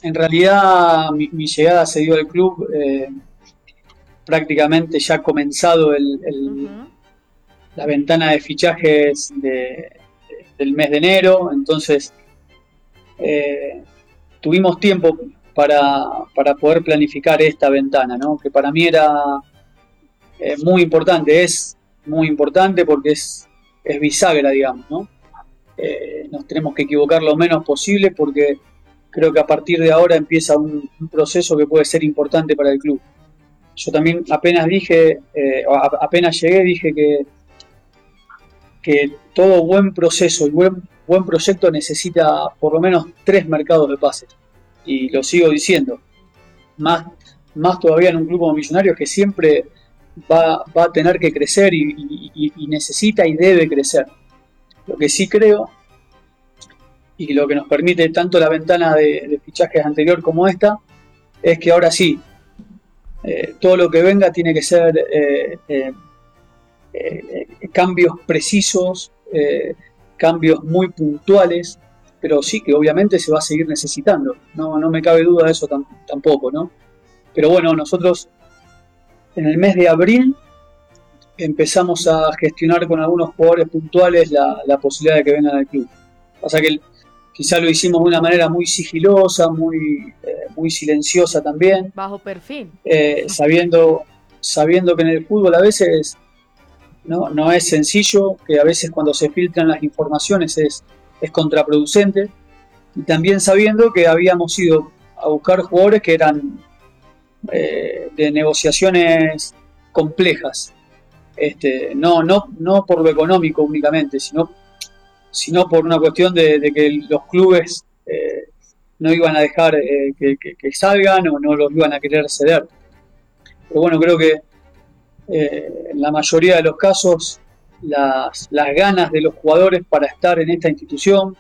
En realidad mi llegada se dio al club prácticamente ya comenzado Ujú. la ventana de fichajes del mes de enero, entonces eh, tuvimos tiempo para poder planificar esta ventana, ¿no? Que para mí era muy importante, es muy importante porque es bisagra, digamos, ¿no? Nos tenemos que equivocar lo menos posible porque creo que a partir de ahora empieza un proceso que puede ser importante para el club. Yo también apenas dije, apenas llegué, dije que todo buen proceso y buen proyecto necesita por lo menos tres mercados de pases. Y lo sigo diciendo. Más, más todavía en un club como Millonarios que siempre va a tener que crecer y necesita y debe crecer. Lo que sí creo y lo que nos permite tanto la ventana de fichajes anterior como esta es que ahora sí, todo lo que venga tiene que ser cambios precisos, cambios muy puntuales, pero sí que obviamente se va a seguir necesitando. No me cabe duda de eso tampoco, ¿no? Pero bueno, nosotros en el mes de abril empezamos a gestionar con algunos jugadores puntuales la posibilidad de que vengan al club. Pasa que quizá lo hicimos de una manera muy sigilosa, muy silenciosa también, Bajo perfil. sabiendo que en el fútbol a veces no es sencillo, que a veces cuando se filtran las informaciones es contraproducente, y también sabiendo que habíamos ido a buscar jugadores que eran de negociaciones complejas, no por lo económico únicamente, sino por una cuestión de que los clubes no iban a dejar que salgan o no los iban a querer ceder. Pero bueno, creo que en la mayoría de los casos las ganas de los jugadores para estar en esta institución,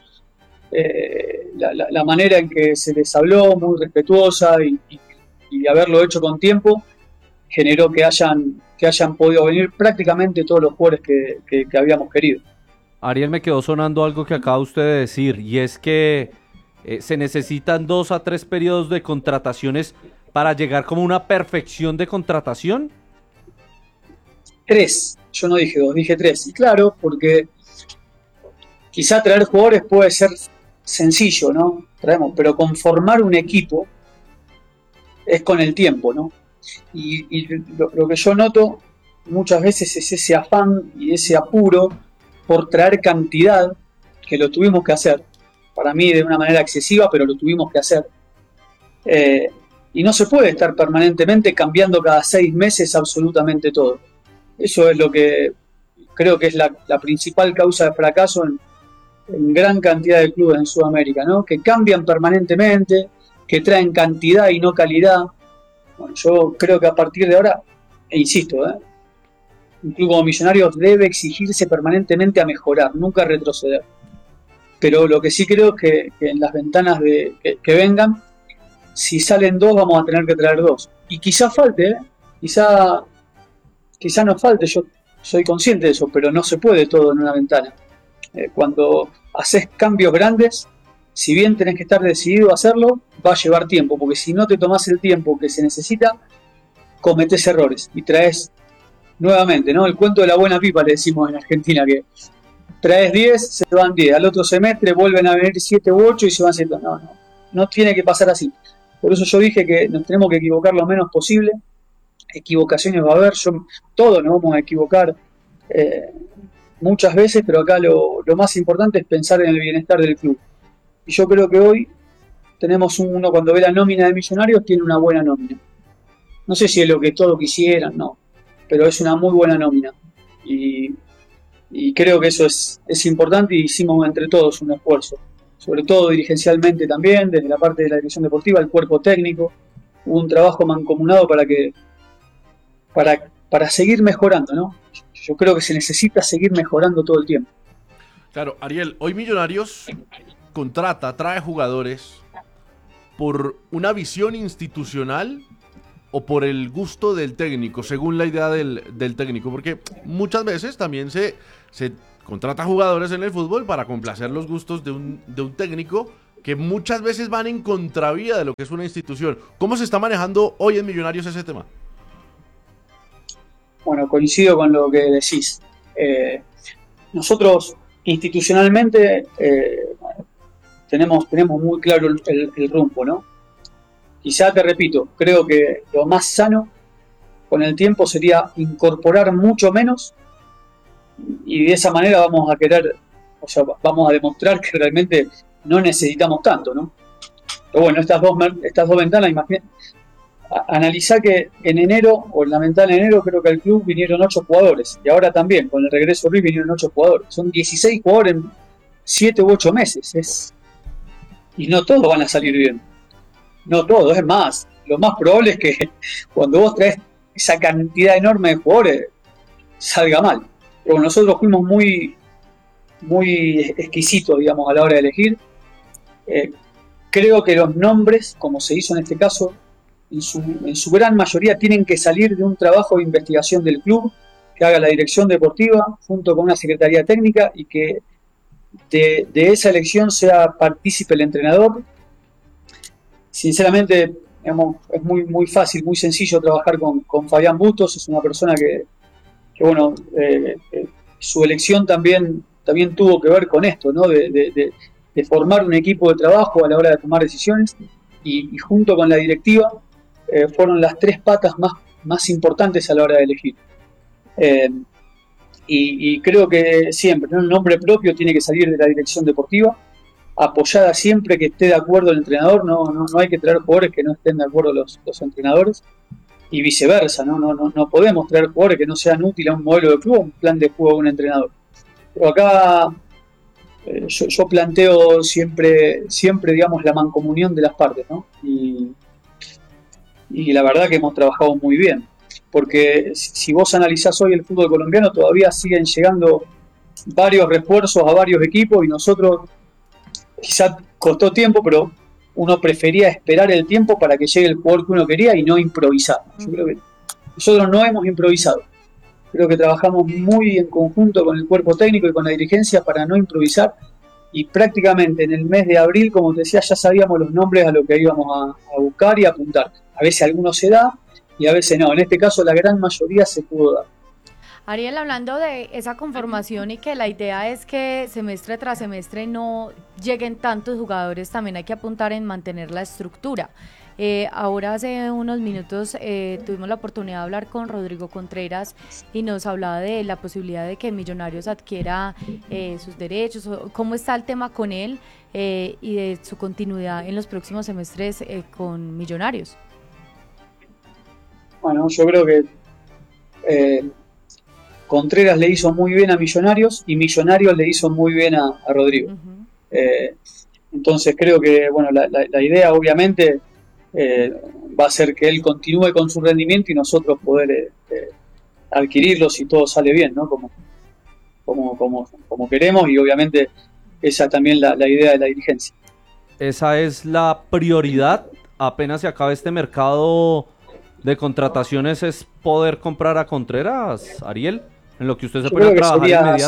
la manera en que se les habló, muy respetuosa y haberlo hecho con tiempo, generó que hayan podido venir prácticamente todos los jugadores que habíamos querido. Ariel, me quedó sonando algo que acaba usted de decir, y es que se necesitan 2 a 3 periodos de contrataciones para llegar como una perfección de contratación. Tres, yo no dije dos, dije tres. Y claro, porque quizá traer jugadores puede ser sencillo, ¿no? Traemos, pero conformar un equipo es con el tiempo, ¿no? Y lo que yo noto muchas veces es ese afán y ese apuro por traer cantidad, que lo tuvimos que hacer, para mí de una manera excesiva, pero lo tuvimos que hacer. Eh, y no se puede estar permanentemente cambiando cada 6 meses absolutamente todo. Eso es lo que creo que es la principal causa de fracaso en gran cantidad de clubes en Sudamérica, ¿no? Que cambian permanentemente, que traen cantidad y no calidad. Bueno, yo creo que a partir de ahora, e insisto, un club como Millonarios debe exigirse permanentemente a mejorar, nunca a retroceder. Pero lo que sí creo es que en las ventanas que vengan, si salen dos, vamos a tener que traer dos. Y quizá falte, quizá nos falte, yo soy consciente de eso, pero no se puede todo en una ventana. Cuando haces cambios grandes, si bien tenés que estar decidido a hacerlo, va a llevar tiempo, porque si no te tomás el tiempo que se necesita, cometés errores y traes nuevamente, ¿no? El cuento de la buena pipa, le decimos en Argentina, que traes 10, se van 10, al otro semestre vuelven a venir 7 u 8 y se van 7. No tiene que pasar así. Por eso yo dije que nos tenemos que equivocar lo menos posible. Equivocaciones va a haber, todos nos vamos a equivocar eh, muchas veces, pero acá lo más importante es pensar en el bienestar del club. Y yo creo que hoy tenemos uno, cuando ve la nómina de Millonarios, tiene una buena nómina. No sé si es lo que todos quisieran, no, pero es una muy buena nómina. Y, y creo que eso es importante y hicimos entre todos un esfuerzo. Sobre todo dirigencialmente también, desde la parte de la dirección deportiva, el cuerpo técnico. Hubo un trabajo mancomunado para seguir mejorando, ¿no? Yo creo que se necesita seguir mejorando todo el tiempo. Claro, Ariel, hoy Millonarios contrata, trae jugadores por una visión institucional o por el gusto del técnico, según la idea del técnico, porque muchas veces también se contrata jugadores en el fútbol para complacer los gustos de un técnico que muchas veces van en contravía de lo que es una institución. ¿Cómo se está manejando hoy en Millonarios ese tema? Bueno, coincido con lo que decís. Nosotros institucionalmente tenemos muy claro el rumbo, ¿no? Quizá, te repito, creo que lo más sano con el tiempo sería incorporar mucho menos, y de esa manera vamos a demostrar que realmente no necesitamos tanto, ¿no? Pero bueno, estas dos ventanas, analizá que en enero, o en la ventana de enero, creo que al club vinieron 8 jugadores, y ahora también, con el regreso de Ruiz, vinieron 8 jugadores. Son 16 jugadores en 7 u 8 meses. Y no todos van a salir bien. No todos, es más. Lo más probable es que cuando vos traes esa cantidad enorme de jugadores, salga mal. Pero nosotros fuimos muy exquisitos, digamos, a la hora de elegir. Creo que los nombres, como se hizo en este caso, en su gran mayoría tienen que salir de un trabajo de investigación del club que haga la dirección deportiva junto con una secretaría técnica, y que de esa elección sea partícipe el entrenador. Sinceramente, digamos, es muy fácil, muy sencillo trabajar con Fabián Bustos. Es una persona que bueno, su elección también tuvo que ver con esto, ¿no? De formar un equipo de trabajo a la hora de tomar decisiones, y junto con la directiva fueron las 3 patas más importantes a la hora de elegir. Y creo que siempre, ¿no? Un nombre propio tiene que salir de la dirección deportiva, apoyada siempre que esté de acuerdo el entrenador. No hay que traer jugadores que no estén de acuerdo los entrenadores, y viceversa, no podemos traer jugadores que no sean útiles a un modelo de club, un plan de juego de un entrenador. Pero acá yo planteo siempre, digamos, la mancomunión de las partes, ¿no? Y la verdad que hemos trabajado muy bien, porque si vos analizás hoy el fútbol colombiano, todavía siguen llegando varios refuerzos a varios equipos, y nosotros quizás costó tiempo, pero uno prefería esperar el tiempo para que llegue el jugador que uno quería y no improvisar. Yo creo que nosotros no hemos improvisado. Creo que trabajamos muy en conjunto con el cuerpo técnico y con la dirigencia para no improvisar, y prácticamente en el mes de abril, como te decía, ya sabíamos los nombres a lo que íbamos a buscar y a apuntar. A veces alguno se da y a veces no. En este caso la gran mayoría se pudo dar. Ariel, hablando de esa conformación y que la idea es que semestre tras semestre no lleguen tantos jugadores, también hay que apuntar en mantener la estructura. Ahora hace unos minutos tuvimos la oportunidad de hablar con Rodrigo Contreras y nos hablaba de la posibilidad de que Millonarios adquiera sus derechos. ¿Cómo está el tema con él y de su continuidad en los próximos semestres con Millonarios? Bueno, yo creo que Contreras le hizo muy bien a Millonarios, y Millonarios le hizo muy bien a Rodrigo. Uh-huh. Entonces creo que, bueno, la idea obviamente va a ser que él continúe con su rendimiento y nosotros poder adquirirlo si todo sale bien, ¿no? Como queremos, y obviamente esa también la idea de la dirigencia. Esa es la prioridad. Apenas se acabe este mercado de contrataciones, es poder comprar a Contreras, Ariel, en lo que usted se pone a trabajar inmediato.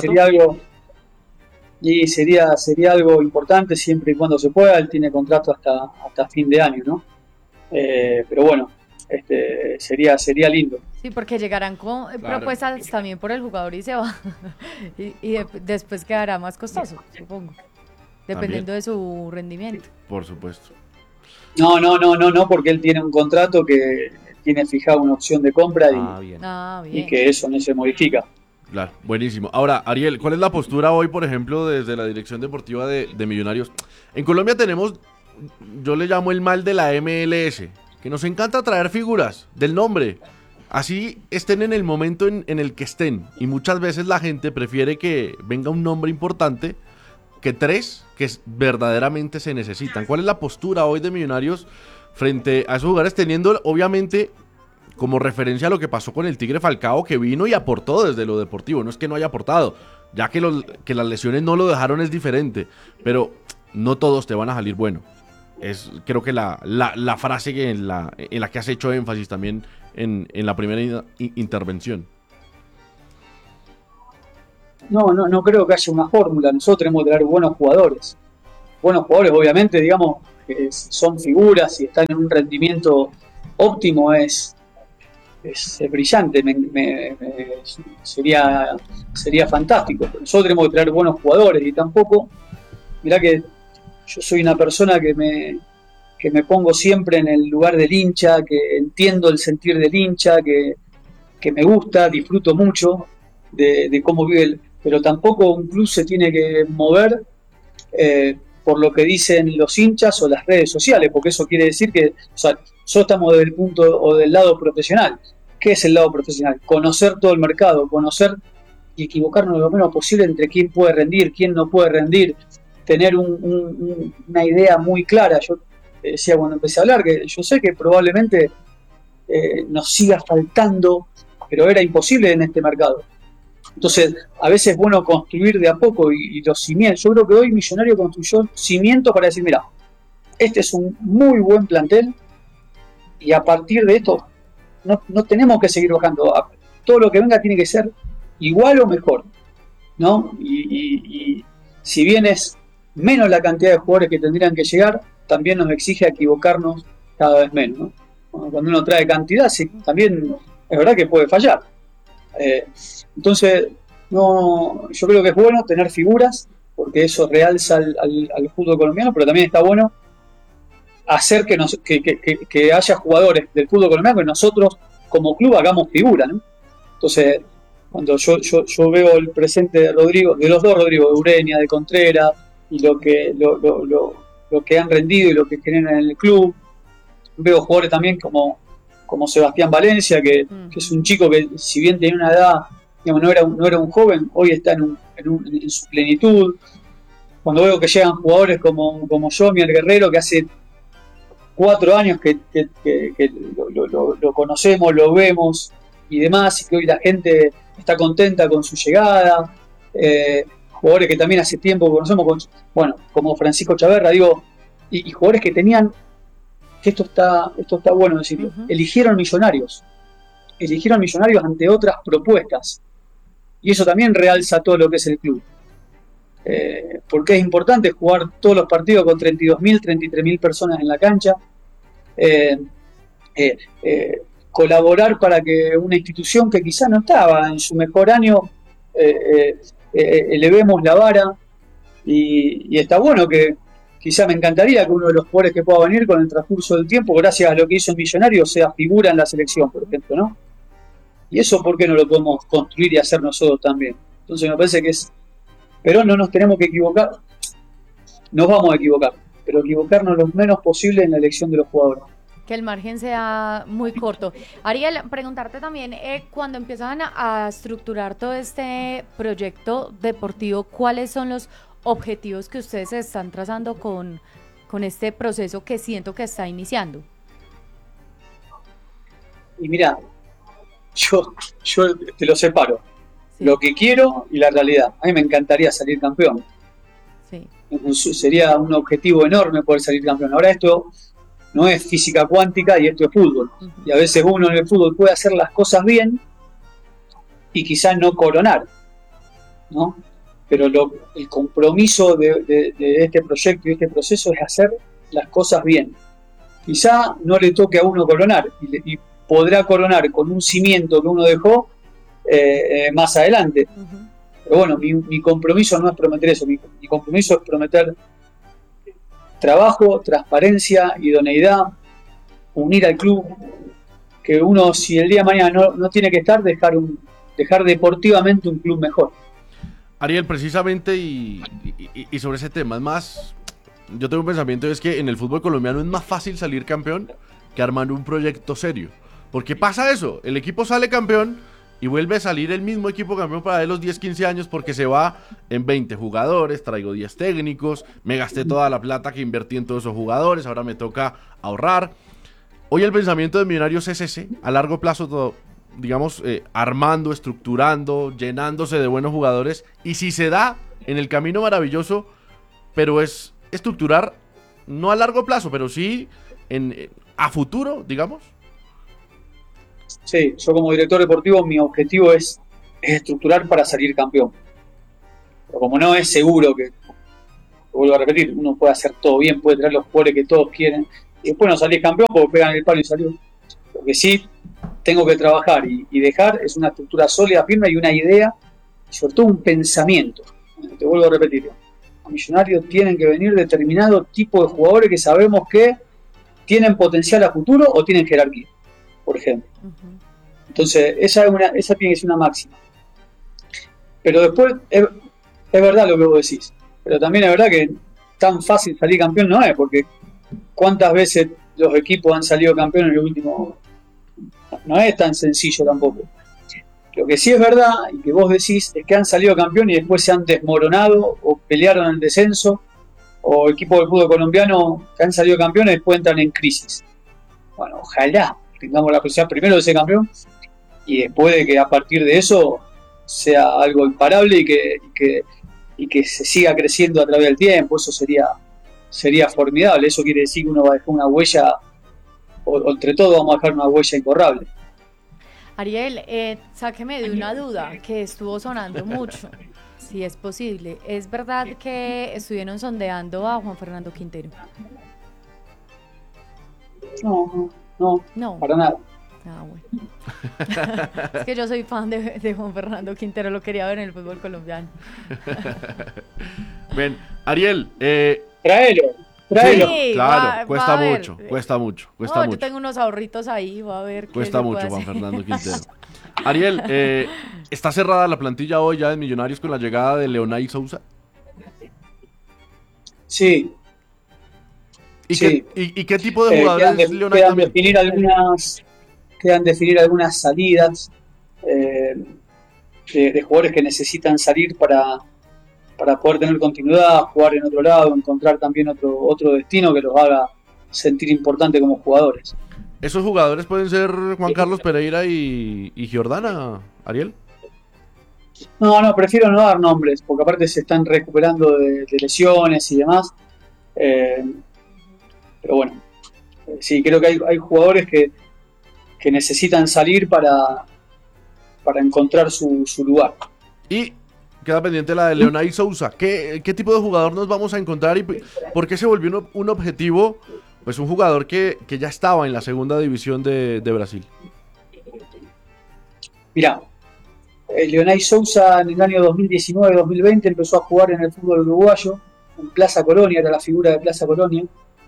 Sería algo importante siempre y cuando se pueda. Él tiene contrato hasta fin de año, ¿no? Pero bueno, sería lindo. Sí, porque llegarán con propuestas también por el jugador y se va. y después quedará más costoso, supongo, dependiendo de su rendimiento. Por supuesto. No, porque él tiene un contrato que tiene fijada una opción de compra bien. Y que eso no se modifica. Claro, buenísimo. Ahora, Ariel, ¿cuál es la postura hoy, por ejemplo, desde la dirección deportiva de Millonarios? En Colombia tenemos, yo le llamo el mal de la MLS, que nos encanta traer figuras del nombre, así estén en el momento en el que estén, y muchas veces la gente prefiere que venga un nombre importante que 3 que verdaderamente se necesitan. ¿Cuál es la postura hoy de Millonarios frente a esos jugadores, teniendo obviamente como referencia a lo que pasó con el Tigre Falcao, que vino y aportó desde lo deportivo? No es que no haya aportado, ya que las lesiones no lo dejaron es diferente, pero no todos te van a salir bueno. Es creo que la frase que en la que has hecho énfasis también en la primera intervención. No creo que haya una fórmula. Nosotros tenemos que traer buenos jugadores. buenos jugadores, obviamente, digamos, que son figuras y están en un rendimiento óptimo, es brillante, sería fantástico. Nosotros tenemos que traer buenos jugadores y tampoco, mirá que yo soy una persona que me pongo siempre en el lugar del hincha, que entiendo el sentir del hincha, que me gusta, disfruto mucho de cómo vive pero tampoco un club se tiene que mover por lo que dicen los hinchas o las redes sociales, porque eso quiere decir que, o sea, nosotros estamos desde el punto o del lado profesional. ¿Qué es el lado profesional? Conocer todo el mercado, conocer y equivocarnos lo menos posible entre quién puede rendir, quién no puede rendir, tener una idea muy clara. Yo decía cuando empecé a hablar que yo sé que probablemente nos siga faltando, pero era imposible en este mercado. Entonces, a veces es bueno construir de a poco y los cimientos. Yo creo que hoy Millonario construyó cimientos para decir, mira, este es un muy buen plantel y a partir de esto no tenemos que seguir bajando. Todo lo que venga tiene que ser igual o mejor, ¿no? Y si bien es menos la cantidad de jugadores que tendrían que llegar, también nos exige equivocarnos cada vez menos, ¿no? Cuando uno trae cantidad, sí, también es verdad que puede fallar. Entonces, yo creo que es bueno tener figuras, porque eso realza al fútbol colombiano, pero también está bueno hacer que haya jugadores del fútbol colombiano que nosotros como club hagamos figura, ¿no? Entonces, cuando yo veo el presente de Rodrigo, de los dos Rodrigo, de Ureña, de Contreras, y lo que han rendido y lo que generan en el club, veo jugadores también como Sebastián Valencia, que es un chico que, si bien tenía una edad, digamos, no era un joven, hoy está en su plenitud. Cuando veo que llegan jugadores como Yomier Guerrero, que hace 4 años que lo conocemos, lo vemos y demás, y que hoy la gente está contenta con su llegada. Jugadores que también hace tiempo conocemos, como Francisco Chaverra, digo, y jugadores que tenían, que esto está bueno decirlo, eligieron Millonarios ante otras propuestas, y eso también realza todo lo que es el club, porque es importante jugar todos los partidos con 32.000, 33.000 personas en la cancha, colaborar para que una institución que quizás no estaba en su mejor año, elevemos la vara, y está bueno que quizá me encantaría que uno de los jugadores que pueda venir con el transcurso del tiempo, gracias a lo que hizo en Millonarios, sea figura en la selección, por ejemplo, ¿no? Y eso, ¿por qué no lo podemos construir y hacer nosotros también? Entonces me parece que pero no nos tenemos que equivocar, nos vamos a equivocar, pero equivocarnos lo menos posible en la elección de los jugadores. Que el margen sea muy corto. Ariel, preguntarte también, cuando empiezan a estructurar todo este proyecto deportivo, ¿cuáles son los objetivos que ustedes están trazando con este proceso que siento que está iniciando? Y mira, yo te lo separo. Sí. Lo que quiero y la realidad. A mí me encantaría salir campeón. Sí. Sería un objetivo enorme poder salir campeón. Ahora esto no es física cuántica y esto es fútbol. Y a veces uno en el fútbol puede hacer las cosas bien y quizás no coronar, ¿no? Pero el compromiso de este proyecto y este proceso es hacer las cosas bien. Quizá no le toque a uno coronar y podrá coronar con un cimiento que uno dejó más adelante. Pero bueno, mi compromiso no es prometer eso, mi compromiso es prometer trabajo, transparencia, idoneidad, unir al club, que uno, si el día de mañana no tiene que estar, dejar deportivamente un club mejor. Ariel, precisamente y sobre ese tema, es más, yo tengo un pensamiento, es que en el fútbol colombiano es más fácil salir campeón que armar un proyecto serio. Porque pasa eso, el equipo sale campeón y vuelve a salir el mismo equipo campeón para los 10, 15 años porque se va en 20 jugadores, traigo 10 técnicos, me gasté toda la plata que invertí en todos esos jugadores, ahora me toca ahorrar. Hoy el pensamiento de Millonarios es ese, a largo plazo todo, digamos, armando, estructurando, llenándose de buenos jugadores, y si se da en el camino maravilloso, pero es estructurar no a largo plazo, pero sí a futuro, digamos. Sí, yo como director deportivo mi objetivo es estructurar para salir campeón. Pero como no es seguro vuelvo a repetir, uno puede hacer todo bien, puede traer los jugadores que todos quieren, y después no salís campeón porque pegan el palo y salió. Lo que sí tengo que trabajar y dejar es una estructura sólida, firme y una idea, y sobre todo un pensamiento. Te vuelvo a repetir, a Millonarios tienen que venir determinado tipo de jugadores que sabemos que tienen potencial a futuro o tienen jerarquía, por ejemplo. Entonces, esa tiene que ser una máxima. Pero después, es verdad lo que vos decís, pero también es verdad que tan fácil salir campeón no es, porque cuántas veces los equipos han salido campeones en el último... No es tan sencillo tampoco. Lo que sí es verdad, y que vos decís, es que han salido campeones y después se han desmoronado o pelearon el descenso, o equipos del fútbol colombiano que han salido campeones y después entran en crisis. Bueno, ojalá tengamos la posibilidad primero de ser campeón y después de que a partir de eso sea algo imparable y que se siga creciendo a través del tiempo. Eso sería formidable. Eso quiere decir que uno va a dejar una huella, o entre todos vamos a dejar una huella imborrable. Ariel, sáqueme de una duda que estuvo sonando mucho, si es posible. ¿Es verdad que estuvieron sondeando a Juan Fernando Quintero? No, para nada. Ah, bueno. Es que yo soy fan de Juan Fernando Quintero, lo quería ver en el fútbol colombiano. Bien, Ariel, Tráelo. Sí, claro, cuesta mucho. Yo tengo unos ahorritos ahí, voy a ver. Cuesta mucho, Juan Fernando Quintero. Ariel, ¿está cerrada la plantilla hoy ya de Millonarios con la llegada de Leonay Sousa? Sí. ¿Y qué tipo de jugadores es Leonay también? Quedan definir algunas salidas de jugadores que necesitan salir para poder tener continuidad, jugar en otro lado, encontrar también otro destino que los haga sentir importante como jugadores. ¿Esos jugadores pueden ser Juan Carlos Pereira y Giordana, Ariel? No, prefiero no dar nombres, porque aparte se están recuperando de lesiones y demás. Pero bueno, sí, creo que hay jugadores que necesitan salir para encontrar su lugar. Y queda pendiente la de Leonay Sousa. ¿Qué tipo de jugador nos vamos a encontrar y por qué se volvió un objetivo? Pues un jugador que ya estaba en la segunda división de Brasil. Mirá, Leonay Sousa en el año 2019-2020 empezó a jugar en el fútbol uruguayo, en Plaza Colonia, era la figura de Plaza Colonia.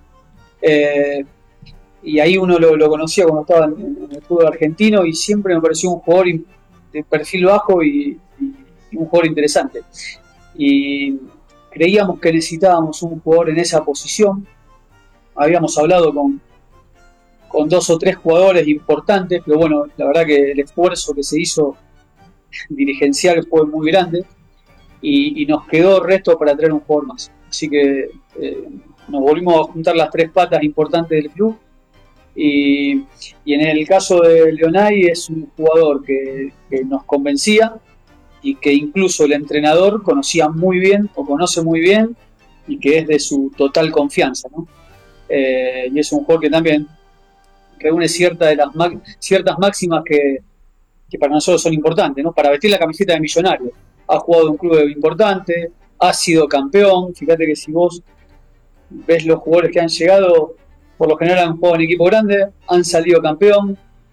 Y ahí uno lo conocía cuando estaba en el fútbol argentino y siempre me pareció un jugador de perfil bajo y un jugador interesante. Y creíamos que necesitábamos un jugador en esa posición. Habíamos hablado con 2 o 3 jugadores importantes, pero bueno, la verdad que el esfuerzo que se hizo dirigencial fue muy grande y nos quedó resto para traer un jugador más. Así que nos volvimos a juntar las 3 patas importantes del club y en el caso de Leonay es un jugador que nos convencía y que incluso el entrenador conocía muy bien o conoce muy bien y que es de su total confianza, ¿no? Y es un jugador que también reúne ciertas máximas que para nosotros son importantes, ¿no? Para vestir la camiseta de Millonarios. Ha jugado en un club importante, ha sido campeón. Fíjate que si vos ves los jugadores que han llegado, por lo general han jugado en equipo grande, han salido campeón,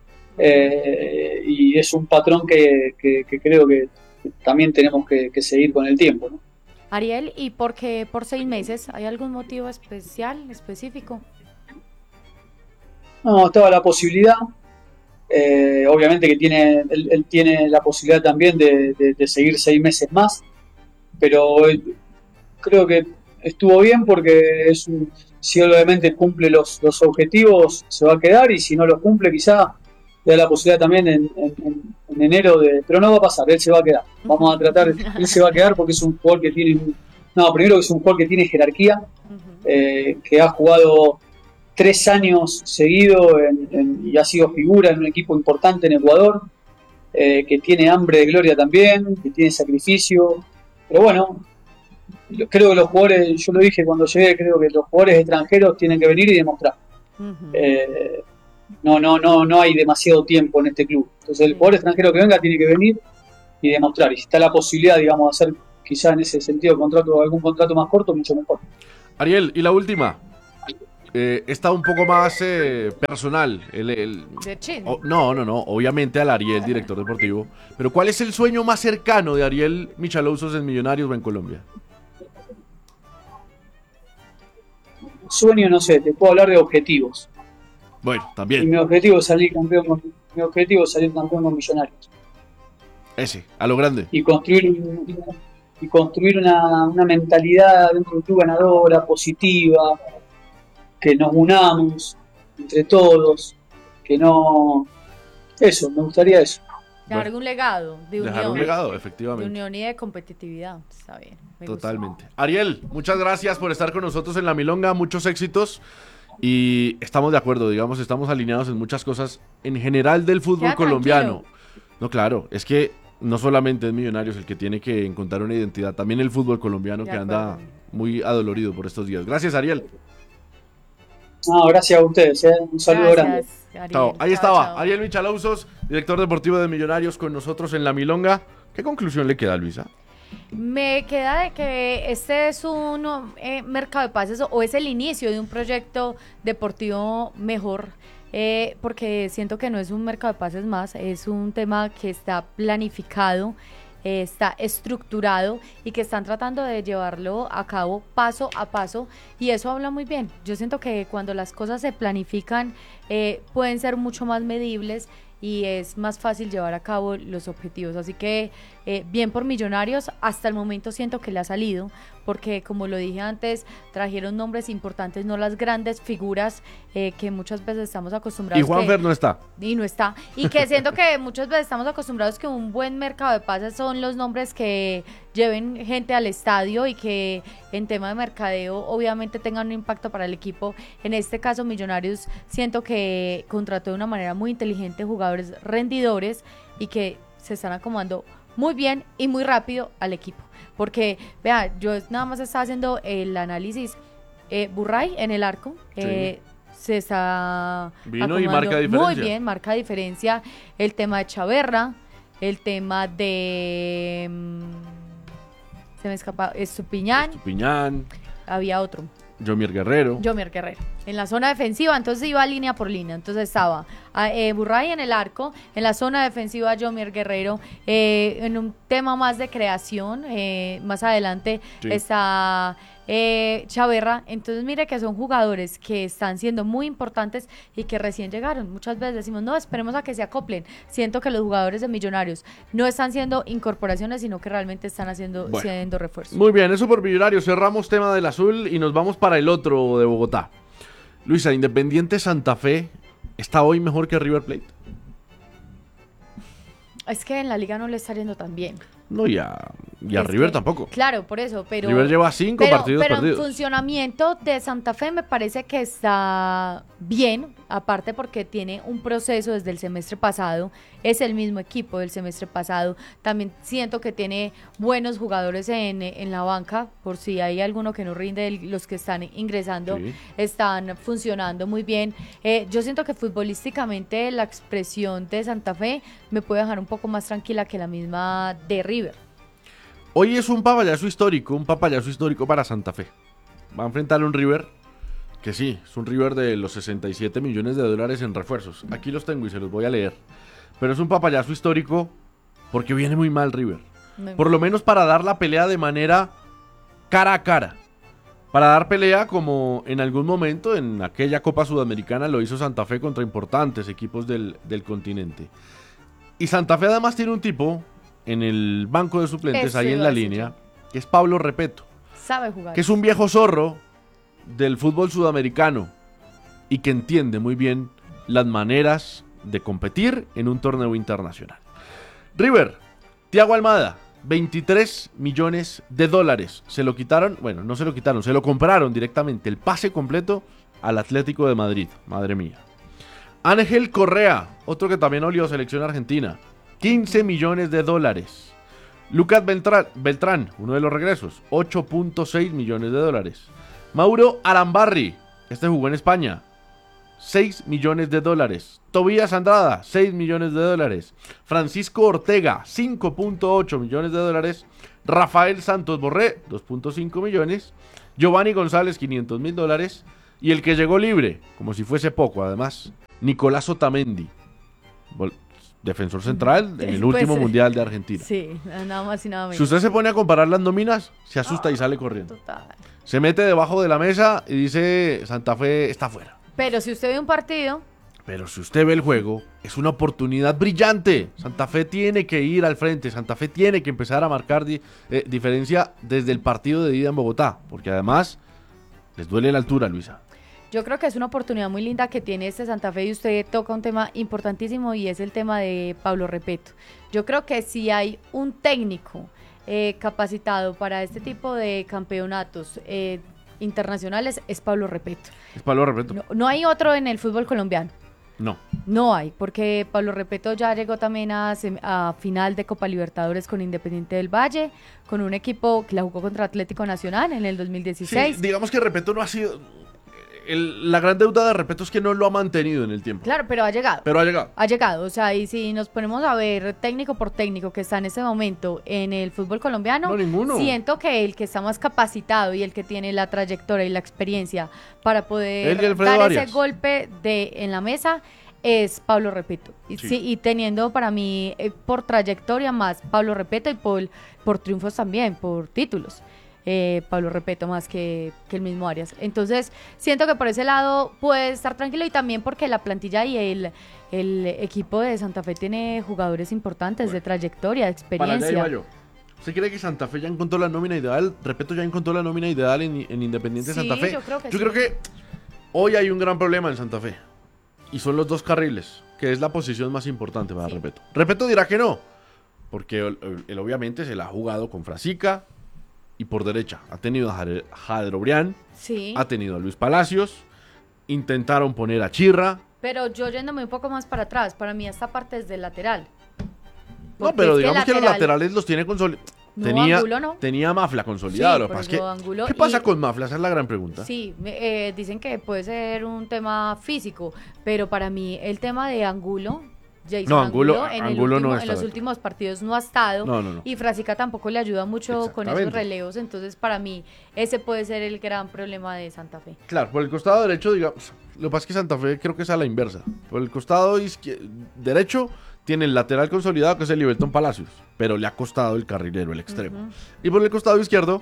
y es un patrón que creo que también tenemos que seguir con el tiempo, ¿no? Ariel, ¿y por qué por 6 meses? ¿Hay algún motivo especial, específico? No, estaba la posibilidad. Obviamente que él tiene la posibilidad también de seguir 6 meses más, pero creo que estuvo bien porque si obviamente cumple los objetivos se va a quedar, y si no los cumple quizá le da la posibilidad también en enero pero no va a pasar, él se va a quedar. Vamos a tratar, él se va a quedar porque es un jugador que tiene primero que es un jugador que tiene jerarquía, que ha jugado 3 años seguidos y ha sido figura en un equipo importante en Ecuador, que tiene hambre de gloria también, que tiene sacrificio. Pero bueno, creo que los jugadores, yo lo dije cuando llegué, creo que los jugadores extranjeros tienen que venir y demostrar. No hay demasiado tiempo en este club. Entonces el jugador extranjero que venga tiene que venir y demostrar. Y si está la posibilidad, digamos, de hacer quizá en ese sentido algún contrato más corto, mucho mejor. Ariel, y la última. Está un poco más personal. De chisme. No. Obviamente al Ariel, director deportivo. Pero ¿cuál es el sueño más cercano de Ariel Michaloussos en Millonarios o en Colombia? Sueño, no sé, te puedo hablar de objetivos. Bueno, Y también. mi objetivo es salir campeón con Millonarios. Ese, a lo grande. Y construir una mentalidad dentro de un club ganadora, positiva, que nos unamos entre todos, que no... Eso, me gustaría eso. Dejar un legado de unión. Dejar un legado, De efectivamente. unión y de competitividad. Está bien. Me gusta. Totalmente. Ariel, muchas gracias por estar con nosotros en La Milonga, muchos éxitos y estamos de acuerdo, digamos, estamos alineados en muchas cosas en general del fútbol Queda colombiano. tranquilo. No, claro, es que no solamente es Millonarios el que tiene que encontrar una identidad, también el fútbol colombiano De que anda acuerdo. muy adolorido por estos días. Gracias, Ariel. No, gracias a ustedes, un saludo grande. Gracias, Ariel. Chao. Ahí Chao, estaba, chao. Ariel Michaloussos, director deportivo de Millonarios con nosotros en La Milonga. ¿Qué conclusión le queda, Luisa? Me queda de que este es un mercado de pases o es el inicio de un proyecto deportivo mejor, porque siento que no es un mercado de pases más, es un tema que está planificado, está estructurado y que están tratando de llevarlo a cabo paso a paso y eso habla muy bien. Yo siento que cuando las cosas se planifican pueden ser mucho más medibles y es más fácil llevar a cabo los objetivos. Así que bien por Millonarios, hasta el momento siento que le ha salido, porque como lo dije antes, trajeron nombres importantes, no las grandes figuras que muchas veces estamos acostumbrados. Y Juanfer no está. Y no está. Y que siento que muchas veces estamos acostumbrados que un buen mercado de pases son los nombres que lleven gente al estadio y que en tema de mercadeo obviamente tengan un impacto para el equipo. En este caso Millonarios siento que contrató de una manera muy inteligente jugadores rendidores y que se están acomodando muy bien y muy rápido al equipo. Porque, vea, yo nada más estaba haciendo el análisis. Burray en el arco. Sí. Se está Vino y acomodando marca diferencia. muy bien, marca diferencia. El tema de Chaverra, el tema de se me escapa, Estupiñán, Piñán, había otro, Jomier Guerrero. Jomier Guerrero. En la zona defensiva, entonces iba línea por línea. Entonces estaba Burray en el arco, en la zona defensiva Jomier Guerrero, en un tema más de creación, más adelante Sí. está Chaverra. Entonces mire que son jugadores que están siendo muy importantes y que recién llegaron. Muchas veces decimos, no, esperemos a que se acoplen. Siento que los jugadores de Millonarios no están siendo incorporaciones, sino que realmente están Bueno. siendo refuerzos. Muy bien, eso por Millonarios. Cerramos tema del azul y nos vamos para el otro de Bogotá. Luisa, Independiente Santa Fe está hoy mejor que River Plate. Es que en la liga no le está yendo tan bien. No, y a Es River que- tampoco. Claro, por eso, pero... River lleva 5 partidos pero perdidos. en funcionamiento de Santa Fe me parece que está bien, aparte porque tiene un proceso desde el semestre pasado, es el mismo equipo del semestre pasado, también siento que tiene buenos jugadores en la banca, por si hay alguno que no rinde, los que están ingresando Sí. están funcionando muy bien. Yo siento que futbolísticamente la expresión de Santa Fe me puede dejar un poco más tranquila que la misma de River. Hoy es un papayazo histórico para Santa Fe. Va a enfrentar a un River que sí, es un River de los 67 millones de dólares en refuerzos. Aquí los tengo y se los voy a leer. Pero es un papayazo histórico porque viene muy mal River. Por lo menos para dar la pelea de manera cara a cara. Para dar pelea como en algún momento en aquella Copa Sudamericana lo hizo Santa Fe contra importantes equipos del continente. Y Santa Fe además tiene un tipo en el banco de suplentes, Eso ahí en iba la a decir línea, yo. que es Pablo Repeto, Sabe jugar. que es un viejo zorro del fútbol sudamericano y que entiende muy bien las maneras de competir en un torneo internacional. River, Thiago Almada, 23 millones de dólares. Se lo quitaron, bueno, no se lo quitaron, se lo compraron directamente, el pase completo al Atlético de Madrid. Madre mía. Ángel Correa, otro que también olió selección argentina, 15 millones de dólares. Lucas Beltrán, uno de los regresos, 8.6 millones de dólares. Mauro Arambarri, este jugó en España, $6 millones. Tobías Andrada, $6 millones. Francisco Ortega, $5.8 millones. Rafael Santos Borré, $2.5 millones. Giovanni González, $500,000. Y el que llegó libre, como si fuese poco además, Nicolás Otamendi, defensor central en el último mundial de Argentina. Sí, nada más y nada menos. Si usted se pone a comparar las nóminas, se asusta y sale corriendo. Total. Se mete debajo de la mesa y dice Santa Fe está fuera. Pero si usted ve un partido, Pero si usted ve el juego, es una oportunidad brillante. Santa Fe tiene que ir al frente. Santa Fe tiene que empezar a marcar diferencia desde el partido de ida en Bogotá. Porque además les duele la altura, Luisa. yo creo que es una oportunidad muy linda que tiene este Santa Fe y usted toca un tema importantísimo y es el tema de Pablo Repeto. Yo creo que si hay un técnico capacitado para este tipo de campeonatos internacionales es Pablo Repeto. Es Pablo Repeto. No hay otro en el fútbol colombiano. No. No hay, porque Pablo Repeto ya llegó también a final de Copa Libertadores con Independiente del Valle, con un equipo que la jugó contra Atlético Nacional en el 2016. Sí, digamos que Repeto no ha sido... la gran deuda de Repeto es que no lo ha mantenido en el tiempo. Claro, pero ha llegado. Pero ha llegado. Ha llegado, o sea, y si nos ponemos a ver técnico por técnico que está en ese momento en el fútbol colombiano, No, ninguno. siento que el que está más capacitado y el que tiene la trayectoria y la experiencia para El poder de Alfredo dar Arias. ese golpe en la mesa es Pablo Repeto. Y, Sí. sí, y teniendo para mí por trayectoria más Pablo Repeto y por triunfos también, por títulos. Pablo Repeto más que el mismo Arias. Entonces, siento que por ese lado puede estar tranquilo y también porque la plantilla y el equipo de Santa Fe tiene jugadores importantes de trayectoria, de Para allá iba experiencia. yo. ¿Usted cree que Santa Fe ya encontró la nómina ideal? Repeto, ya encontró la nómina ideal en Independiente Sí, Santa Fe. yo creo que Yo sí. creo que hoy hay un gran problema en Santa Fe. Y son los dos carriles, que es la posición más importante para Sí. Repeto. Repeto dirá que no, porque él obviamente se la ha jugado con Frasica y por derecha. Ha tenido a Jader Obrián, Sí, ha tenido a Luis Palacios, intentaron poner a Chirra. pero yo yéndome un poco más para atrás, para mí esta parte es del lateral. No, Porque pero es digamos que los laterales los tiene consolidados. No, Angulo no. Tenía Mafla consolidado. Sí, Lo que por pasa es eso que, Angulo ¿qué pasa y- con Mafla? Esa es la gran pregunta. Sí, dicen que puede ser un tema físico, pero para mí el tema de Angulo, Jason No, Angulo Angulo no en está los de últimos partidos no ha estado No. y Frasica tampoco le ayuda mucho con esos Exactamente. relevos, entonces para mí ese puede ser el gran problema de Santa Fe. Claro, por el costado derecho, digamos, lo que pasa es que Santa Fe creo que es a la inversa. Por el costado derecho tiene el lateral consolidado que es el Libelton Palacios, pero le ha costado el carrilero, el extremo. Ujú. Y por el costado izquierdo,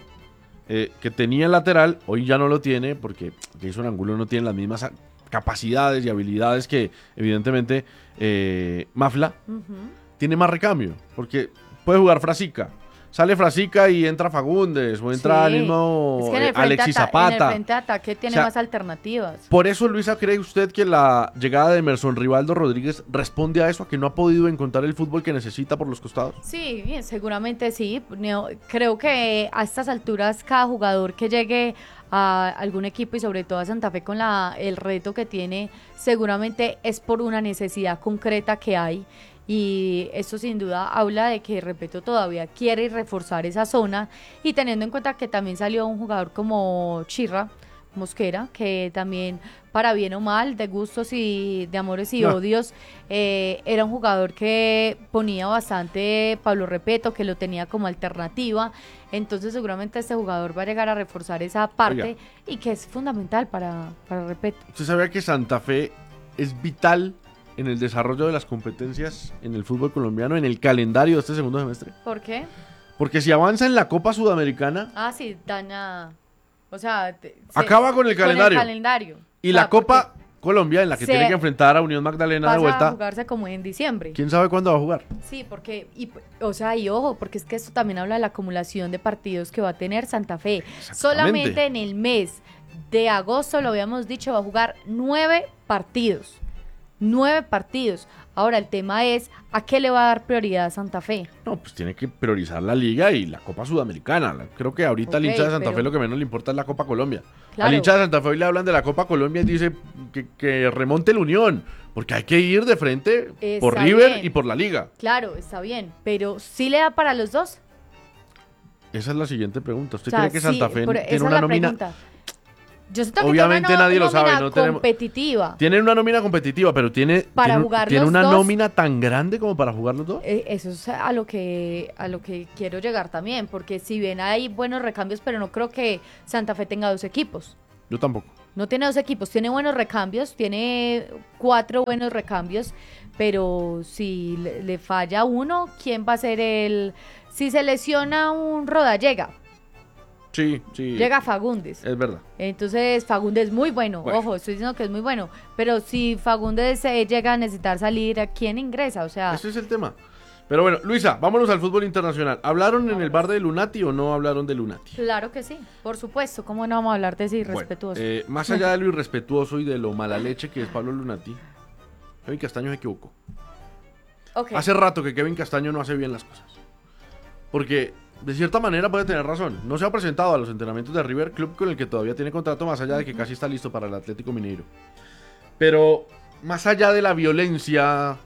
que tenía el lateral, hoy ya no lo tiene porque Jason Angulo no tiene las mismas capacidades y habilidades que evidentemente Mafla. Ujú. Tiene más recambio, porque puede jugar Frasica. Sale Frasica y entra Fagundes, o entra Sí. el mismo Es que en el frente Alexis en el Zapata. frente de ataque tiene O sea, más alternativas. Por eso, Luisa, ¿cree usted que la llegada de Emerson Rivaldo Rodríguez responde a eso, a que no ha podido encontrar el fútbol que necesita por los costados? Sí, bien, seguramente sí. Creo que a estas alturas cada jugador que llegue a algún equipo y sobre todo a Santa Fe con el reto que tiene, seguramente es por una necesidad concreta que hay. Y eso sin duda habla de que, repito, todavía quiere reforzar esa zona y teniendo en cuenta que también salió un jugador como Chirra Mosquera, que también para bien o mal, de gustos y de amores y Ah. odios, era un jugador que ponía bastante Pablo Repeto, que lo tenía como alternativa, entonces seguramente este jugador va a llegar a reforzar esa parte Oiga. y que es fundamental para Repeto. ¿Usted sabía que Santa Fe es vital en el desarrollo de las competencias en el fútbol colombiano, en el calendario de este segundo semestre? ¿Por qué? Porque si avanza en la Copa Sudamericana, Ah, sí, daña, o sea, acaba con el calendario. O Y sea, la Copa Colombia, en la que se- tiene que enfrentar a Unión Magdalena de pasa a vuelta, jugarse como en diciembre. ¿quién sabe cuándo va a jugar? Sí, porque, y ojo, porque es que esto también habla de la acumulación de partidos que va a tener Santa Fe. Exactamente. Solamente en el mes de agosto, lo habíamos dicho, va a jugar 9 partidos. 9 partidos. Ahora, el tema es, ¿a qué le va a dar prioridad a Santa Fe? No, pues tiene que priorizar la Liga y la Copa Sudamericana. Creo que ahorita al Ok, hincha de Santa pero- Fe lo que menos le importa es la Copa Colombia. Claro. Al hincha de Santa Fe hoy le hablan de la Copa Colombia y dice que remonte la Unión, porque hay que ir de frente por Está River bien. y por la Liga. Claro, está bien, pero ¿sí le da para los dos? Esa es la siguiente pregunta. ¿Usted O sea, cree que Santa sí, Fe esa tiene es una la nómina? pregunta. Yo siento que Obviamente tiene una nadie lo sabe, nómina no tenemos... competitiva. Tienen una nómina competitiva, pero Para jugar tiene los una dos. nómina tan grande como para jugar los dos. Eso es a lo que quiero llegar también, porque si bien hay buenos recambios, pero no creo que Santa Fe tenga 2 equipos. Yo tampoco. No tiene 2 equipos, tiene buenos recambios, tiene 4 buenos recambios, pero si le falla uno, ¿quién va a ser el...? Si se lesiona un Rodallega, Sí. llega Fagundes. Es verdad. Entonces Fagundes es muy bueno, Bueno. ojo, estoy diciendo que es muy bueno, pero si Fagundes llega a necesitar salir, ¿a quién ingresa? O sea, Ese es el tema. Pero bueno, Luisa, vámonos al fútbol internacional. ¿Hablaron en el bar de Lunati o no hablaron de Lunati? claro que sí, por supuesto, ¿cómo no vamos a hablar de ese Bueno, irrespetuoso? más allá de lo irrespetuoso y de lo mala leche que es Pablo Lunati, Kevin Castaño se equivocó. Ok. Hace rato que Kevin Castaño no hace bien las cosas. Porque, de cierta manera, puede tener razón. No se ha presentado a los entrenamientos de River, club con el que todavía tiene contrato, más allá de que casi está listo para el Atlético Mineiro. Pero, más allá de la violencia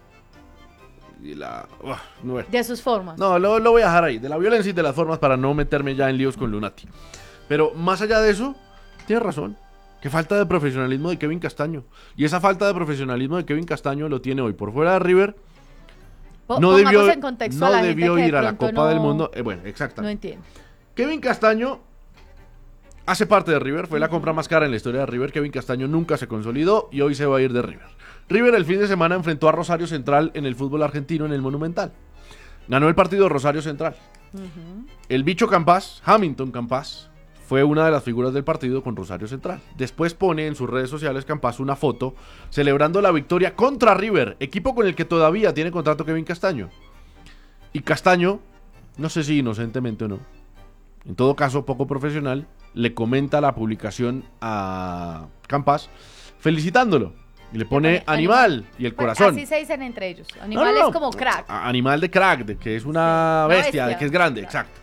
y la... no, De sus formas. no, lo voy a dejar ahí. De la violencia y de las formas para no meterme ya en líos con Lunati. Pero, más allá de eso, tiene razón. Qué falta de profesionalismo de Kevin Castaño. Y esa falta de profesionalismo de Kevin Castaño lo tiene hoy por fuera de River. No Pongamos debió, en contexto a no la gente debió que de ir a la pronto Copa del no- Mundo. Bueno, No exactamente. entiendo. Kevin Castaño hace parte de River, fue la compra más cara en la historia de River. Kevin Castaño nunca se consolidó y hoy se va a ir de River. River el fin de semana enfrentó a Rosario Central en el fútbol argentino en el Monumental. Ganó el partido Rosario Central. El bicho Campas, Hamilton Campas, fue una de las figuras del partido con Rosario Central. Después pone en sus redes sociales Campas una foto celebrando la victoria contra River, equipo con el que todavía tiene contrato Kevin Castaño. Y Castaño, no sé si inocentemente o no, en todo caso poco profesional, le comenta la publicación a Campas felicitándolo. Y le pone animal y el Pues corazón. así se dicen entre ellos. No, Animal no, no. es como crack. Animal de crack, de que es una Una bestia, de bestia. que es grande, Claro. exacto.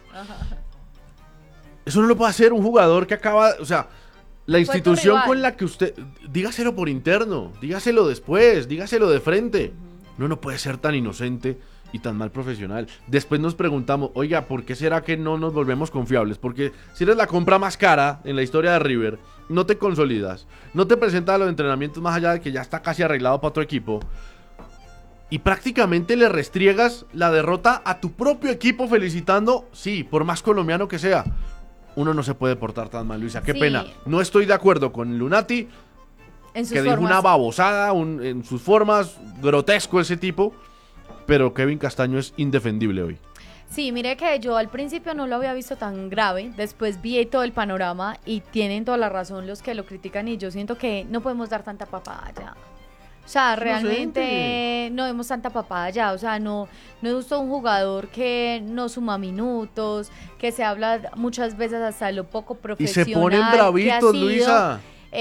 Eso no lo puede hacer un jugador que acaba, o sea, la tu institución rival. con la que usted, dígaselo por interno, dígaselo después, dígaselo de frente. No puede ser tan inocente y tan mal profesional. Después nos preguntamos, oiga, ¿por qué será que no nos volvemos confiables? Porque si eres la compra más cara en la historia de River, no te consolidas, no te presentas a los entrenamientos más allá de que ya está casi arreglado para otro equipo. Y prácticamente le restriegas la derrota a tu propio equipo felicitando, sí, por más colombiano que sea. Uno no se puede portar tan mal, Luisa. Qué Sí. pena. No estoy de acuerdo con Lunati, En sus que dijo formas. una babosada en sus formas, grotesco ese tipo. Pero Kevin Castaño es indefendible hoy. Sí, mire que yo al principio no lo había visto tan grave, después vi todo el panorama y tienen toda la razón los que lo critican y yo siento que no podemos dar tanta papaya. O sea, realmente no vemos tanta papaya, o sea, no es justo un jugador que no suma minutos, que se habla muchas veces hasta de lo poco Y profesional se ponen que ha bravitos, sido. Luisa.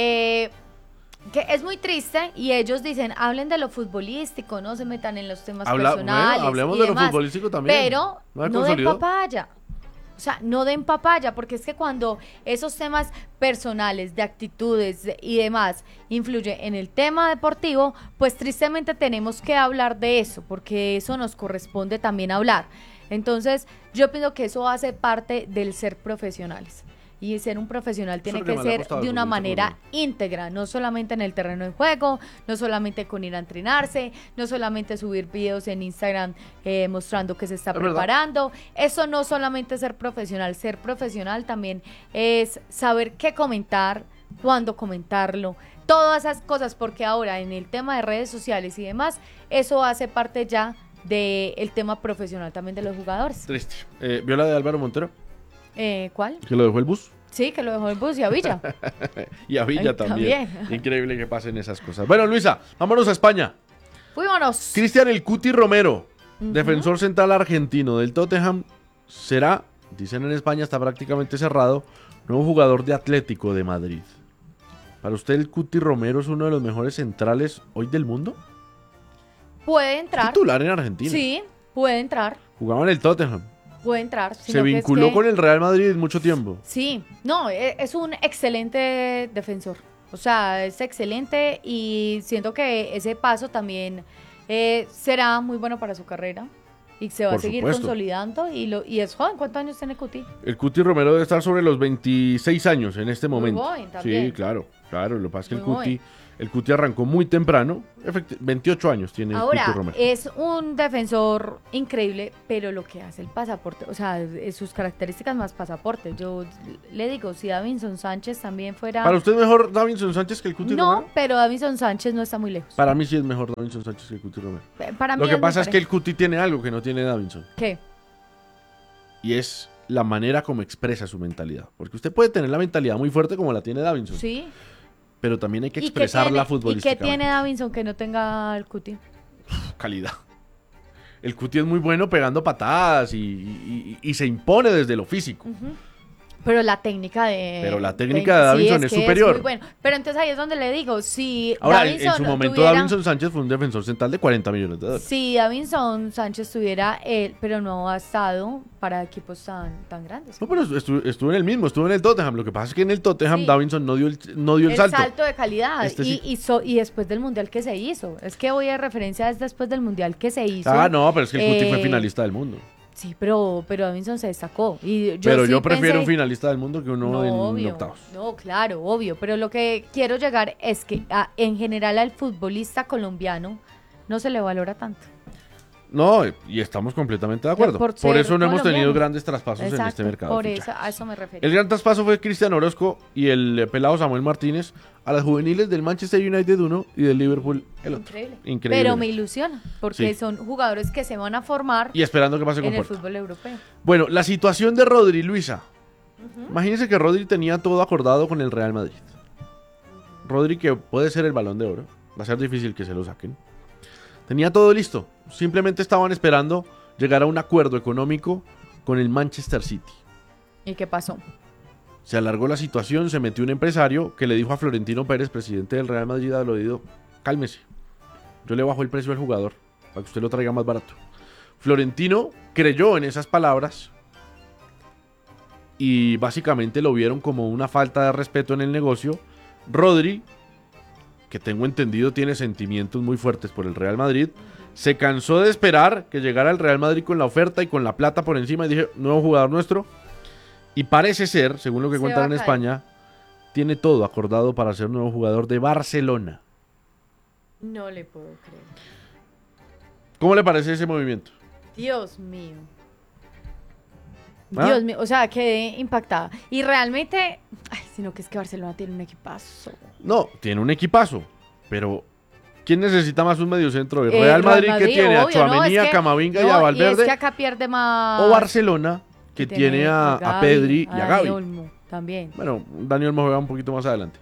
Que es muy triste y ellos dicen, hablen de lo futbolístico, no se metan en los temas Bueno, personales. hablemos y de lo demás. futbolístico también. Pero ¿No ha no den consolidado? papaya. O sea, no den papaya, porque es que cuando esos temas personales, de actitudes y demás, influyen en el tema deportivo, pues tristemente tenemos que hablar de eso, porque eso nos corresponde también hablar. Entonces, yo pienso que eso hace parte del ser profesionales. Y ser un profesional tiene Eso es lo que que más le ha ser costado de al una futbolista manera colombiano. íntegra, no solamente en el terreno de juego, no solamente con ir a entrenarse, no solamente subir videos en Instagram mostrando que se está Es verdad. preparando. Eso no solamente es ser profesional también es saber qué comentar, cuándo comentarlo, todas esas cosas, porque ahora en el tema de redes sociales y demás, eso hace parte ya del tema profesional también de los jugadores. Triste. ¿Vio la de Álvaro Montero? ¿Cuál? Que lo dejó el bus. Sí, que lo dejó el bus y a Villa. Y a Villa Ay, también. también. Increíble que pasen esas cosas. Bueno, Luisa, vámonos a España. Fuímonos. Cristian El Cuti Romero, defensor central argentino del Tottenham, será, dicen en España, está prácticamente cerrado, nuevo jugador de Atlético de Madrid. ¿Para usted el Cuti Romero es uno de los mejores centrales hoy del mundo? Puede entrar. Titular en Argentina. Sí, puede entrar. Jugaba en el Tottenham. Puede entrar. Se vinculó con el Real Madrid mucho tiempo. Sí, no, es un excelente defensor. O sea, es excelente y siento que ese paso también será muy bueno para su carrera. Y se va a Por seguir supuesto. consolidando y es joven. ¿Cuántos años tiene Cuti? El Cuti Romero debe estar sobre los 26 años en este Muy momento. joven también. Sí, claro. Lo que pasa es que Muy el Cuti arrancó muy temprano. 28 años tiene el Cuti Ahora, Romero. es un defensor increíble, pero lo que hace el pasaporte, o sea, sus características más pasaporte. Yo le digo, si Davinson Sánchez también fuera... ¿Para usted es mejor Davinson Sánchez que el Cuti No, Romero? pero Davinson Sánchez no está muy lejos. Para mí sí es mejor Davinson Sánchez que el Cuti Romero. Para mí Lo que es pasa muy es que el parejo. Cuti tiene algo que no tiene Davinson. ¿Qué? Y es la manera como expresa su mentalidad. Porque usted puede tener la mentalidad muy fuerte como la tiene Davinson. Sí. Pero también hay que ¿Y qué expresarla tiene- ¿Y qué futbolísticamente. tiene Davinson que no tenga el Cuti? Calidad. El Cuti es muy bueno pegando patadas y se impone desde lo físico. Pero la técnica de... Pero la técnica de Davinson es que superior. muy bueno. Pero entonces ahí es donde le digo, si Ahora, en Davinson su momento tuviera- Davinson Sánchez fue un defensor central de 40 millones de dólares. Si Davinson Sánchez tuviera él, pero no ha estado para equipos tan grandes. No, pero estuvo en el mismo, estuvo en el Tottenham. Lo que pasa es que en el Tottenham Sí. Davinson no dio el salto. de calidad. Este sí. Y después del mundial que se hizo. Es que voy a referencia es después del mundial que se hizo. Ah, no, pero es que el Cuti fue Eh, finalista del mundo. Sí, pero Davinson se destacó. Y Pero sí yo prefiero pensé- un finalista del mundo que uno No, en obvio. octavos. No, claro, obvio. Pero lo que quiero llegar es que en general al futbolista colombiano no se le valora tanto. No, y estamos completamente de acuerdo. Por Por ser eso no hemos tenido colombiano. grandes traspasos en este Exacto, mercado. por de eso, fichajes. a eso me refiero. El gran traspaso fue Cristian Orozco y el pelado Samuel Martínez a las juveniles del Manchester United uno y del Liverpool el otro. Increíble. Pero me ilusiona, porque Sí. son jugadores que se van a formar Y esperando que pase con en el Porto. fútbol europeo. Bueno, la situación de Rodri, Luisa. Imagínense que Rodri tenía todo acordado con el Real Madrid. Rodri, que puede ser el Balón de Oro. Va a ser difícil que se lo saquen. Tenía todo listo. Simplemente estaban esperando llegar a un acuerdo económico con el Manchester City. ¿Y qué pasó? Se alargó la situación, se metió un empresario que le dijo a Florentino Pérez, presidente del Real Madrid, al oído: cálmese, yo le bajo el precio al jugador para que usted lo traiga más barato. Florentino creyó en esas palabras y básicamente lo vieron como una falta de respeto en el negocio. Rodri, que tengo entendido tiene sentimientos muy fuertes por el Real Madrid, se cansó de esperar que llegara el Real Madrid con la oferta y con la plata por encima y dije: nuevo jugador nuestro. Y parece ser, según lo que Se cuentan va en a caer. España, tiene todo acordado para ser nuevo jugador de Barcelona. No le puedo creer. ¿Cómo le parece ese movimiento? Dios mío. ¿Ah? Dios mío, o sea, quedé impactada. Y realmente, sino que es que Barcelona tiene un equipazo. No, tiene un equipazo, pero ¿quién necesita más un mediocentro? ¿El El Real Madrid, que Madrid, tiene a obvio, ¿no? Tchouaméni, Es a que- Camavinga y no, a Y Valverde? es que acá pierde más. O Barcelona, que tiene a Gavi, Pedri y a Gavi. Olmo también. Bueno, Daniel me juega un poquito más adelante.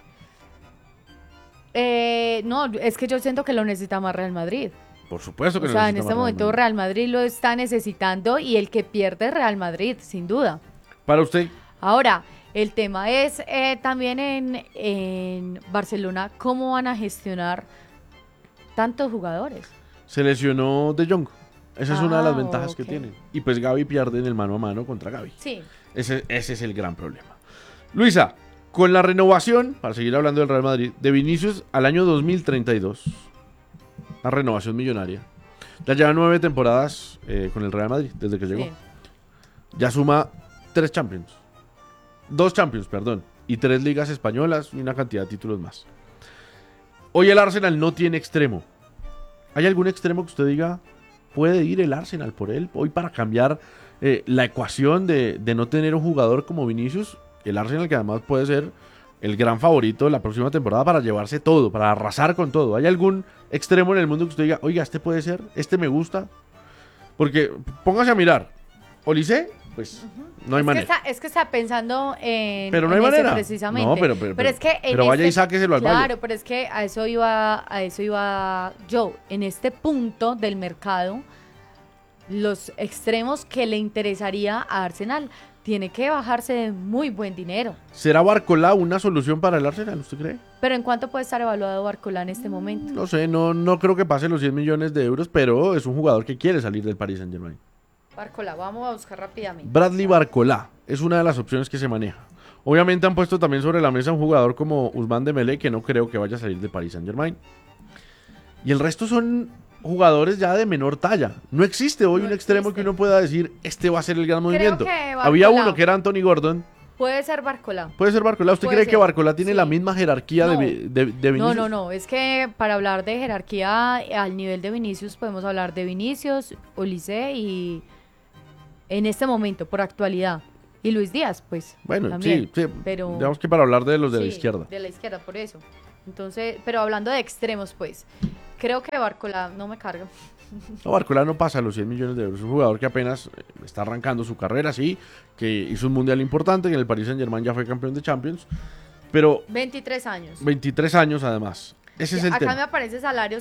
No, es que yo siento que lo necesita más Real Madrid. Por supuesto que O sea, en necesita este más momento Madrid. Real Madrid lo está necesitando y el que pierde es Real Madrid, sin duda. Para usted, Ahora, el tema es también en Barcelona, ¿cómo van a gestionar tantos jugadores? se lesionó De Jong. Esa es una de las Ah, ventajas que ok. tienen. Y pues Gavi pierde en el mano a mano contra Gavi. Sí. Ese es el gran problema. Luisa, con la renovación, para seguir hablando del Real Madrid, de Vinicius al año 2032, una renovación millonaria. Ya lleva 9 temporadas con el Real Madrid, desde que llegó. Sí. Ya suma 2 Champions, perdón, y 3 ligas españolas y una cantidad de títulos más. Hoy el Arsenal no tiene extremo. ¿Hay algún extremo que usted diga, puede ir el Arsenal por él? Hoy para cambiar la ecuación de no tener un jugador como Vinicius, el Arsenal, que además puede ser el gran favorito de la próxima temporada para llevarse todo, para arrasar con todo. ¿Hay algún extremo en el mundo que usted diga, oiga, este puede ser, este me gusta? Porque póngase a mirar, Olise, pues no hay manera. Es que está pensando en, Pero no hay en ese manera. precisamente. No, pero es que en pero vaya y sáqueselo al Claro, Valle. pero es que a eso iba yo. En este punto del mercado, los extremos que le interesaría a Arsenal tiene que bajarse de muy buen dinero. ¿Será Barcola una solución para el Arsenal, usted cree? Pero ¿en cuánto puede estar evaluado Barcola en este momento? No sé, no creo que pase los 100 millones de euros, pero es un jugador que quiere salir del Paris Saint-Germain. Barcola, vamos a buscar rápidamente. Bradley Barcola es una de las opciones que se maneja. Obviamente han puesto también sobre la mesa un jugador como Ousmane Dembélé, que no creo que vaya a salir de Paris Saint-Germain. Y el resto son jugadores ya de menor talla. No existe hoy un extremo que uno pueda decir, este va a ser el gran movimiento. Había uno que era Anthony Gordon. Puede ser Barcola. Puede ser Barcola. ¿Usted cree que Barcola tiene la misma jerarquía de Vinicius? No. Es que para hablar de jerarquía al nivel de Vinicius, podemos hablar de Vinicius, Olise y en este momento, por actualidad. Y Luis Díaz, pues. Bueno, también, sí. Pero, digamos que para hablar de los de la izquierda. De la izquierda, por eso. Entonces, pero hablando de extremos, pues, creo que Barcola no me carga. No, Barcola no pasa los 100 millones de euros. Es un jugador que apenas está arrancando su carrera, sí, que hizo un mundial importante, que en el Paris Saint-Germain ya fue campeón de Champions, pero... 23 años. 23 años, además. Ese es el tema. Acá me aparece salario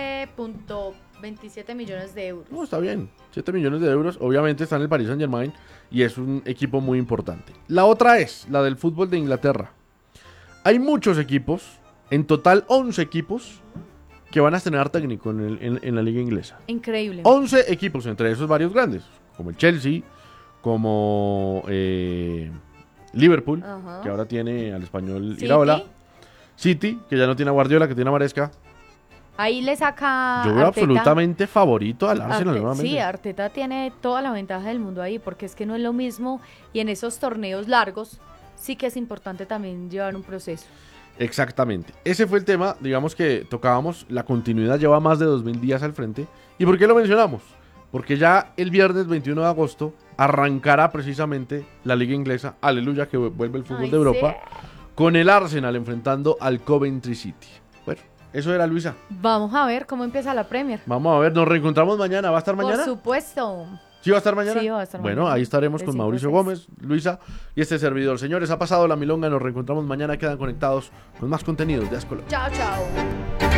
7.27 millones de euros. No, está bien. 7 millones de euros. Obviamente está en el Paris Saint-Germain y es un equipo muy importante. La otra es la del fútbol de Inglaterra. Hay muchos equipos, en total 11 equipos, que van a estrenar técnico en la liga inglesa. Increíble. 11 equipos, entre esos varios grandes, como el Chelsea, como Liverpool, que ahora tiene al español Iraola. City, que ya no tiene a Guardiola, que tiene a Maresca. Ahí le saca Yo veo Arteta, absolutamente favorito al Arsenal nuevamente. Sí, Arteta tiene toda la ventaja del mundo ahí, porque es que no es lo mismo y en esos torneos largos sí que es importante también llevar un proceso. Exactamente. Ese fue el tema, digamos que tocábamos, la continuidad lleva más de 2000 días al frente. ¿Y por qué lo mencionamos? Porque ya el viernes 21 de agosto arrancará precisamente la liga inglesa, aleluya que vuelve el fútbol de Europa, con el Arsenal enfrentando al Coventry City. Bueno, eso era, Luisa. Vamos a ver cómo empieza la Premier. Vamos a ver, nos reencontramos mañana. ¿Va a estar mañana? Por supuesto. ¿Sí va a estar mañana? Sí, va a estar bueno, mañana. Ahí estaremos con Mauricio Gómez, Luisa y este servidor. Señores, ha pasado la milonga, nos reencontramos mañana, quedan conectados con más contenidos de Ascolo. Chao, chao.